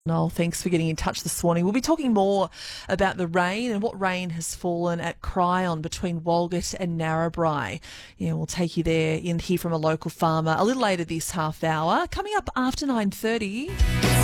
Noel, thanks for getting in touch this morning. We'll be talking more about the rain and what rain has fallen at Cryon between Walgett and Narrabri. Yeah, we'll take you there and hear from a local farmer a little later this half hour. Coming up after 9:30.